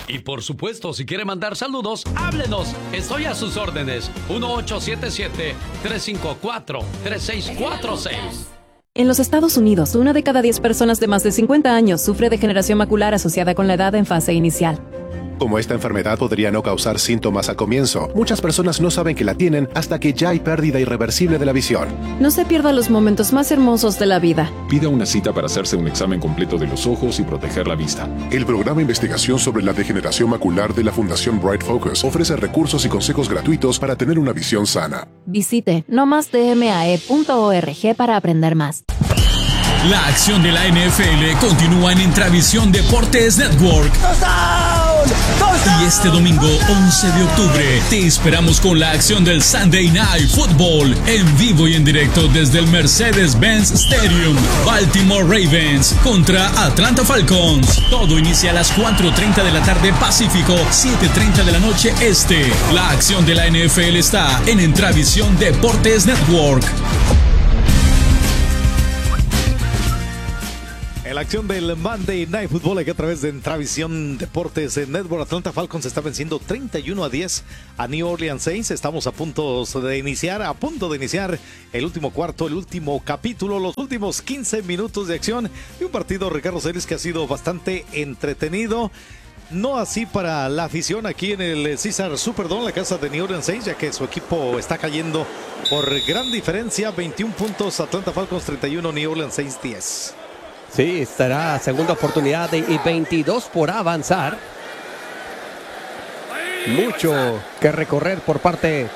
Y por supuesto, si quiere mandar saludos, háblenos. Estoy a sus órdenes. 1877-354-3646. En los Estados Unidos, 1 de cada 10 personas de más de 50 años sufre degeneración macular asociada con la edad en fase inicial. Como esta enfermedad podría no causar síntomas al comienzo, muchas personas no saben que la tienen hasta que ya hay pérdida irreversible de la visión. No se pierda los momentos más hermosos de la vida. Pida una cita para hacerse un examen completo de los ojos y proteger la vista. El programa de investigación sobre la degeneración macular de la Fundación Bright Focus ofrece recursos y consejos gratuitos para tener una visión sana. Visite nomasdmae.org para aprender más. La acción de la NFL continúa en Intravisión Deportes Network. Y este domingo 11 de octubre te esperamos con la acción del Sunday Night Football en vivo y en directo desde el Mercedes-Benz Stadium. Baltimore Ravens contra Atlanta Falcons. Todo inicia a las 4:30 de la tarde Pacífico, 7:30 de la noche Este. La acción de la NFL está en Intravisión Deportes Network. La acción del Monday Night Football aquí a través de Intravisión Deportes Network. Atlanta Falcons está venciendo 31-10 a New Orleans Saints. Estamos a punto de iniciar el último cuarto, el último capítulo, los últimos 15 minutos de acción de un partido, Ricardo Celis, que ha sido bastante entretenido. No así para la afición aquí en el Caesars Superdome, la casa de New Orleans Saints, ya que su equipo está cayendo por gran diferencia. 21 puntos, Atlanta Falcons 31, New Orleans Saints 10. Sí, estará segunda oportunidad y 22 por avanzar. Mucho que recorrer por parte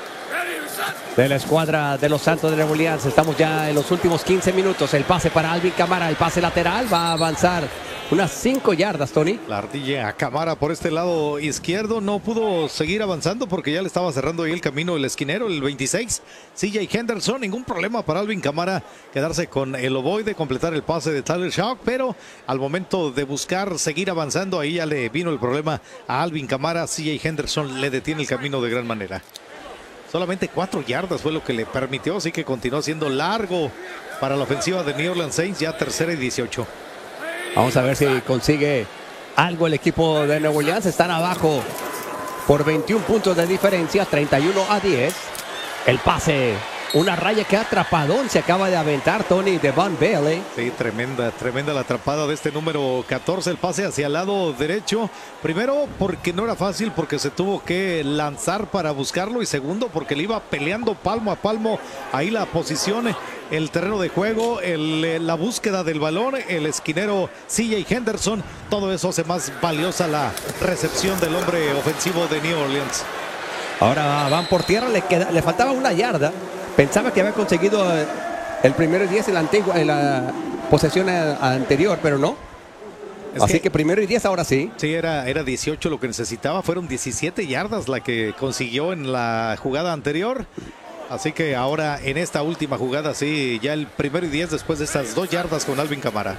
de la escuadra de los Santos de Nueva Orleans. Estamos ya en los últimos 15 minutos. El pase para Alvin Kamara, el pase lateral va a avanzar unas 5 yardas, Tony. La ardilla a Kamara por este lado izquierdo no pudo seguir avanzando porque ya le estaba cerrando ahí el camino el esquinero, el 26, CJ Henderson. Ningún problema para Alvin Kamara quedarse con el ovoide, completar el pase de Tyler Shough, pero al momento de buscar seguir avanzando, ahí ya le vino el problema a Alvin Kamara. CJ Henderson le detiene el camino de gran manera. Solamente 4 yardas fue lo que le permitió, así que continuó siendo largo para la ofensiva de New Orleans Saints, ya 3rd y 18. Vamos a ver si consigue algo el equipo de Nueva Orleans. Están abajo por 21 puntos de diferencia, 31-10. El pase, una raya que atrapadón se acaba de aventar Tony de Von Bailey. Sí, tremenda la atrapada de este número 14. El pase hacia el lado derecho. Primero, porque no era fácil, porque se tuvo que lanzar para buscarlo. Y segundo, porque le iba peleando palmo a palmo ahí la posición, el terreno de juego, la búsqueda del balón, el esquinero CJ Henderson. Todo eso hace más valiosa la recepción del hombre ofensivo de New Orleans. Ahora van por tierra, le faltaba una yarda. Pensaba que había conseguido el primero y 10 en la posesión anterior, pero no. Así que primero y 10 ahora sí. Sí, era 18 lo que necesitaba. Fueron 17 yardas la que consiguió en la jugada anterior. Así que ahora en esta última jugada, sí, ya el primero y 10 después de estas 2 yardas con Alvin Kamara.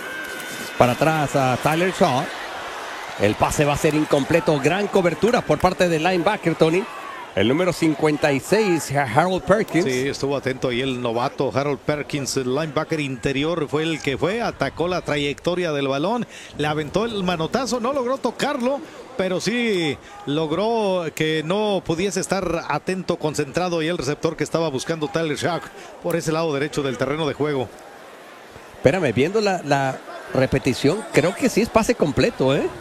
Para atrás a Tyler Shough. El pase va a ser incompleto. Gran cobertura por parte del linebacker, Tony. El número 56, Harold Perkins. Sí, estuvo atento ahí el novato Harold Perkins, el linebacker interior fue el que atacó la trayectoria del balón, le aventó el manotazo, no logró tocarlo, pero sí logró que no pudiese estar atento, concentrado y el receptor que estaba buscando Tyler Shough por ese lado derecho del terreno de juego. Espérame, viendo la repetición, creo que sí es pase completo, ¿eh?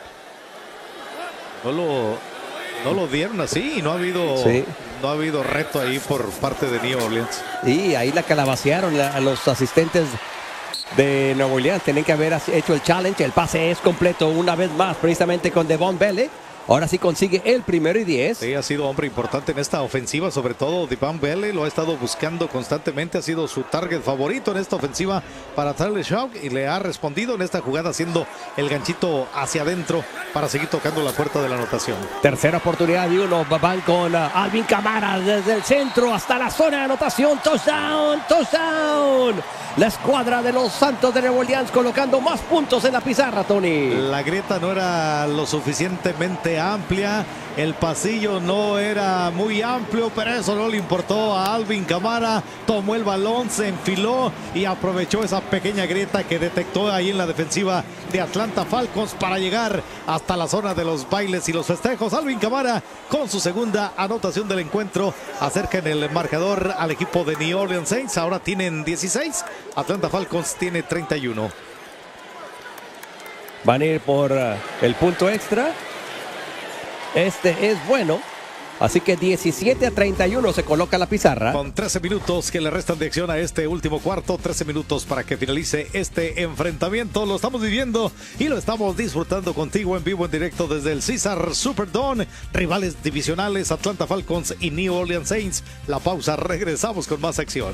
No lo dieron así y no ha habido reto ahí por parte de New Orleans. Y ahí la calabacearon a los asistentes de Nueva Orleans. Tienen que haber hecho el challenge. El pase es completo una vez más, precisamente con Devon Bailey. Ahora sí consigue el primero y 10. Sí, ha sido hombre importante en esta ofensiva, sobre todo Devon Bailey lo ha estado buscando constantemente, ha sido su target favorito en esta ofensiva para Tyler Shough y le ha respondido en esta jugada haciendo el ganchito hacia adentro para seguir tocando la puerta de la anotación. Tercera oportunidad y uno, van con Alvin Kamara desde el centro hasta la zona de anotación. Touchdown. La escuadra de los Santos de Nueva Orleans colocando más puntos en la pizarra, Tony. La grieta no era lo suficientemente bastante amplia. El pasillo no era muy amplio, pero eso no le importó a Alvin Kamara. Tomó el balón, se enfiló y aprovechó esa pequeña grieta que detectó ahí en la defensiva de Atlanta Falcons para llegar hasta la zona de los bailes y los festejos. Alvin Kamara con su segunda anotación del encuentro acerca en el marcador al equipo de New Orleans Saints. Ahora tienen 16, Atlanta Falcons tiene 31. Van a ir por el punto extra. Este es bueno. Así que 17-31 se coloca la pizarra. Con 13 minutos que le restan de acción a este último cuarto. 13 minutos para que finalice este enfrentamiento. Lo estamos viviendo y lo estamos disfrutando contigo en vivo, en directo desde el Caesars Superdome. Rivales divisionales Atlanta Falcons y New Orleans Saints. La pausa, regresamos con más acción.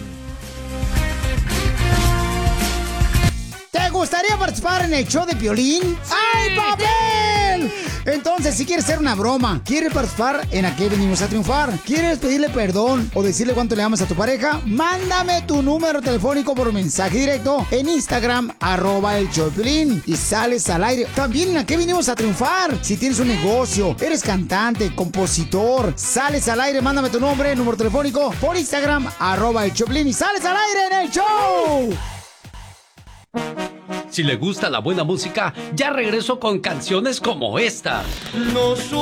¿Te gustaría participar en el show de Piolín? ¡Ay, papel! Entonces, si quieres hacer una broma, quieres participar en Aquí Venimos a Triunfar, quieres pedirle perdón o decirle cuánto le amas a tu pareja, mándame tu número telefónico por mensaje directo en Instagram, @el show de Piolín, y sales al aire. También en Aquí Venimos a Triunfar. Si tienes un negocio, eres cantante, compositor, sales al aire, mándame tu nombre, número telefónico por Instagram, @el show de Piolín, y sales al aire en el show. Si le gusta la buena música, ya regreso con canciones como esta. No